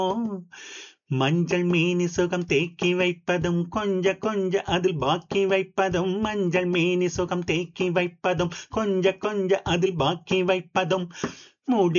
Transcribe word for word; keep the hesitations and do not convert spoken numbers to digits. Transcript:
மஞ்சள் மீனி சுகம் தேக்கி வைப்பதும் கொஞ்ச கொஞ்ச அதில் பாக்கி வைப்பதும் மஞ்சள் மீனி சுகம் தேக்கி வைப்பதும் கொஞ்ச கொஞ்ச அதில் பாக்கி வைப்பதும் முடி